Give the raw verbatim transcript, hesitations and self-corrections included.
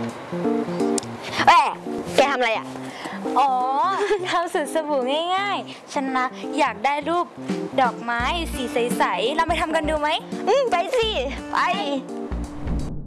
แหมแกทำอะไรอ่ะอ๋อทำสูตรสบู่ง่ายๆฉันนะอยากได้รูปดอกไม้สีใสๆเราไปทำกันดูไหมอืมไปสิไป